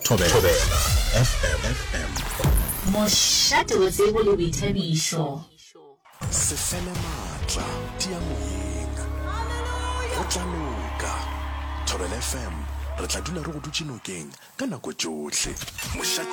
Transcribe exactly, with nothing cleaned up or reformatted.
Thobela F M. Mošate o tsebo le boithabišo. Se fele matla tia moyeng go tla loka. Thobela F M re tla dula re go dutse nokeng ka nako tsotlhe. Mošate